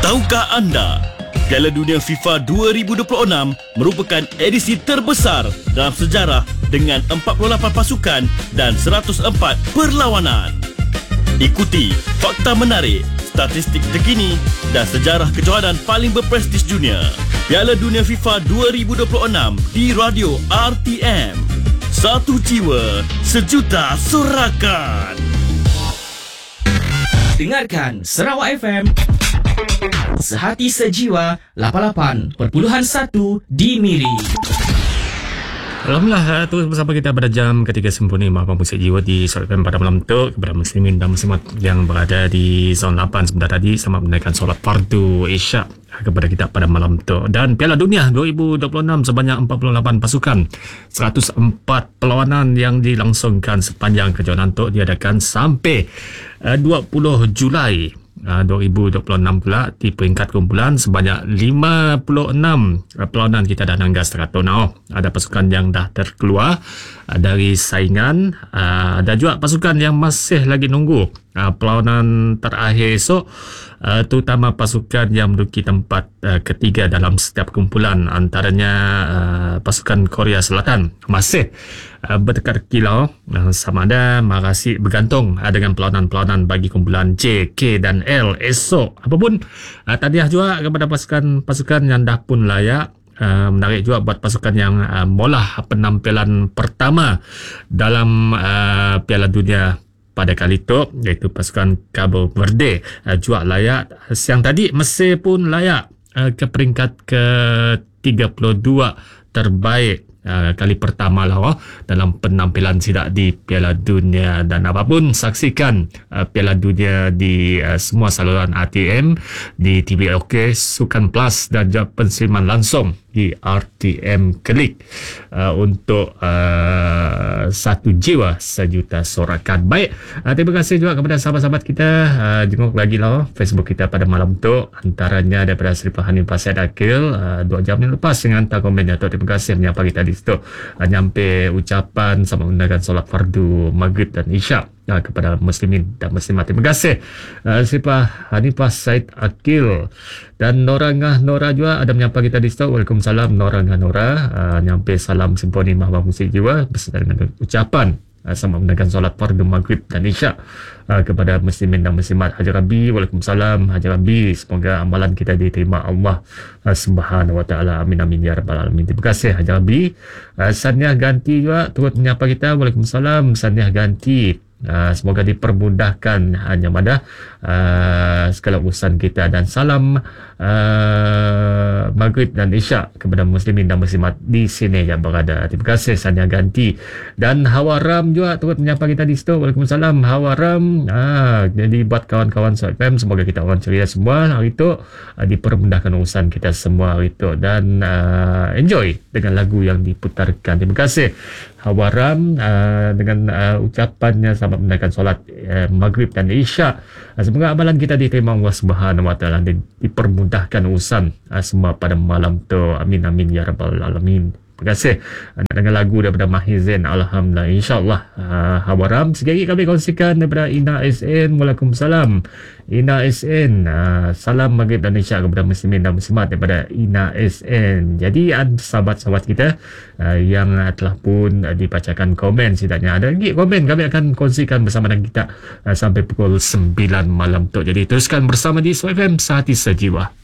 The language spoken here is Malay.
Tahukah anda, Piala Dunia FIFA 2026 merupakan edisi terbesar dalam sejarah dengan 48 pasukan dan 104 perlawanan. Ikuti fakta menarik, statistik terkini dan sejarah kejohanan paling berprestij dunia. Piala Dunia FIFA 2026 di Radio RTM. Satu jiwa, sejuta sorakan. Dengarkan Sarawak FM. Sehati sejiwa 88.1 di Miri. Alhamdulillah, terus bersama kita pada jam ketiga sempurna Mahkamah Musik Jiwa di Sarawak FM pada malam tu. Kepada muslimin dan muslimat yang berada di zon 8 sebentar tadi, selamat menunaikan solat fardu Isyak kepada kita pada malam tu. Dan Piala Dunia 2026 sebanyak 48 pasukan, 104 perlawanan yang dilangsungkan sepanjang kejohanan tu diadakan sampai 20 Julai 2026 pula. Di peringkat kumpulan sebanyak 56 perlawanan kita dah nanggas 100 now. Ada pasukan yang dah terkeluar dari saingan, ada juga pasukan yang masih lagi nunggu perlawanan terakhir esok, terutama pasukan yang menduduki tempat ketiga dalam setiap kumpulan, antaranya pasukan Korea Selatan masih bertekad kilau sama ada masih bergantung dengan perlawanan-perlawanan bagi kumpulan J, K dan L esok. Apapun, tahniah juga kepada pasukan yang dah pun layak. Menarik juga buat pasukan yang mula penampilan pertama dalam Piala Dunia pada kali itu, iaitu pasukan Cabo Verde juga layak. Siang tadi Mesir pun layak ke peringkat ke-32 terbaik kali pertama lah dalam penampilan sidak di Piala Dunia. Dan apapun, saksikan Piala Dunia di semua saluran RTM, di TV OK, Sukan Plus dan juga pensiman langsung di RTM Klik untuk satu jiwa sejuta sorakan. Baik, terima kasih juga kepada sahabat-sahabat kita. Jenguk lagi lah Facebook kita pada malam tu, antaranya daripada Sri Hanifah Syed Akil 2 jam yang lepas dengan hantar komennya tu. Terima kasih menyapa kita di situ, nyampe ucapan sama menunaikan solat fardu Maghrib dan Isyak kepada muslimin dan muslimat. Terima kasih Sri Hanifah Syed Akil. Dan Nora Ngah Nora juga ada menyapa kita di situ. Waalaikumsalam Nora Ngah Nora, nyampe salam simponi Mahkamah Musik Jiwa beserta dengan ucapan sama menunaikan solat fardu Maghrib dan Isyak kepada muslimin dan muslimat. Haji Rabi, waalaikumsalam Haji Rabi, semoga amalan kita diterima Allah Subhanahu wa taala. Amin amin ya rabbal alamin. Terima kasih Haji Rabi. Saniah Ganti juga turut menyapa kita. Waalaikumsalam Saniah Ganti. Semoga dipermudahkan hanya pada segala urusan kita, dan salam Maghrib dan Isyak kepada muslimin dan muslimat di sini yang berada. Terima kasih Sania Ganti. Dan Hawaram juga turut menyapa kita di situ. Waalaikumsalam Hawaram. Jadi buat kawan-kawan SOFM, semoga kita orang ceria semua hari itu, dipermudahkan urusan kita semua hari itu, dan enjoy dengan lagu yang diputarkan. Terima kasih Hawaram dengan ucapannya selamat menunaikan solat Maghrib dan Isyak. Semoga amalan kita diterima Allah Subhanahu wa taala dan dipermudahkan urusan semua pada malam tu. Amin amin ya rabbal alamin. Terima kasih. Dengan lagu daripada Mahir Zain, alhamdulillah, insyaAllah. Hawaram, sekali lagi kami kongsikan daripada Ina SN. Waalaikumsalam Ina SN. Salam Maghrib dan Isyak kepada muslimin dan muslimat daripada Ina SN. Jadi sahabat-sahabat kita yang telah pun dibacakan komen, setidaknya ada lagi komen kami akan kongsikan bersama dengan kita sampai pukul 9 malam tu. Jadi teruskan bersama di SOFM Sehati Sejiwa.